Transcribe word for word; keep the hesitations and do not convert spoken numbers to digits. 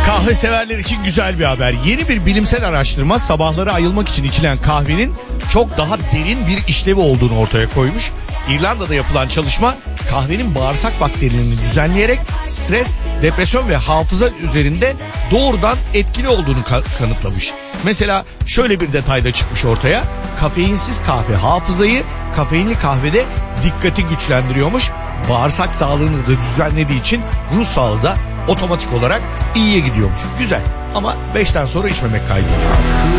Kahve severler için güzel bir haber. Yeni bir bilimsel araştırma sabahları ayılmak için içilen kahvenin çok daha derin bir işlevi olduğunu ortaya koymuş. İrlanda'da yapılan çalışma kahvenin bağırsak bakterilerini düzenleyerek stres, depresyon ve hafıza üzerinde doğrudan etkili olduğunu ka- kanıtlamış. Mesela şöyle bir detay da çıkmış ortaya. Kafeinsiz kahve hafızayı, kafeinli kahvede dikkati güçlendiriyormuş. Bağırsak sağlığını da düzenlediği için ruh sağlığı da otomatik olarak iyiye gidiyormuş. Güzel ama beşten sonra içmemek kaydıyla.